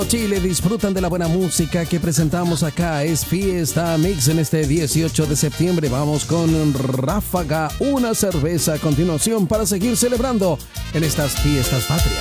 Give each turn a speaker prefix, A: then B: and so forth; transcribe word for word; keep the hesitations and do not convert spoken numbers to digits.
A: Chile, disfrutan de la buena música que presentamos acá. Es Fiesta Mix en este dieciocho de septiembre. Vamos con Ráfaga, una cerveza a continuación para seguir celebrando en estas fiestas patrias.